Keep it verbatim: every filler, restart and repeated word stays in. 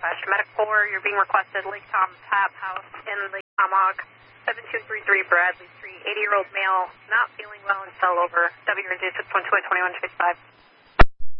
dispatch. Medic four, you're being requested Lake Tom Tap House in Lake Tomahawk, seven two three three Bradley Street, eighty-year-old male, not feeling well and fell over. W R Z six one two eight two one, chase five.